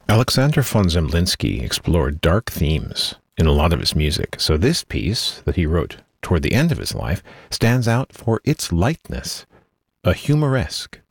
Alexander von Zemlinsky explored dark themes in a lot of his music, so this piece that he wrote toward the end of his life stands out for its lightness, a humoresque